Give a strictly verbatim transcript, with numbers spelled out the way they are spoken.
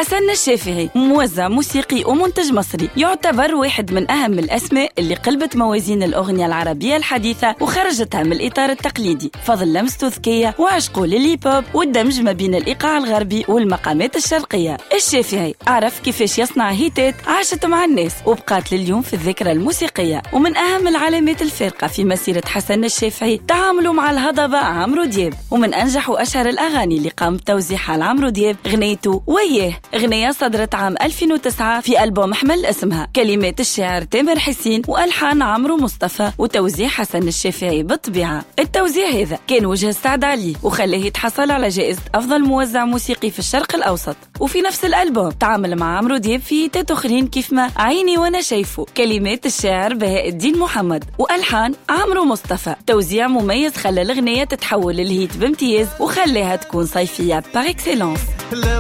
حسن الشافعي موزع موسيقي ومنتج مصري، يعتبر واحد من أهم الأسماء اللي قلبت موازين الأغنية العربية الحديثة وخرجتها من الإطار التقليدي، فضل لمسته ذكية وعشقه للهيب هوب والدمج ما بين الإيقاع الغربي والمقامات الشرقية. الشافعي عرف كيفاش يصنع هيتات عاشت مع الناس وبقات لليوم في الذاكرة الموسيقية. ومن أهم العلامات الفارقة في مسيرة حسن الشافعي تعامله مع الهضبة عمرو دياب، ومن أنجح وأشهر الأغاني اللي قام بتوزيعها لعمرو دياب غنيته وياه، غنية صدرت عام ألفين وتسعة في ألبوم حمل اسمها، كلمات الشاعر تامر حسين وألحان عمرو مصطفى وتوزيع حسن الشافعي. بالطبيعة التوزيع هذا كان وجه السعد عليه وخلاه يتحصل على جائزة أفضل موزع موسيقي في الشرق الأوسط. وفي نفس الألبوم تعامل مع عمرو دياب في هيتات أخرين كيف ما عيني وأنا شايفه، كلمات الشاعر بهاء الدين محمد وألحان عمرو مصطفى. توزيع مميز خلى الأغنية تتحول للهيت بامتياز وخلاها تكون صيفية باغ اكسلانس.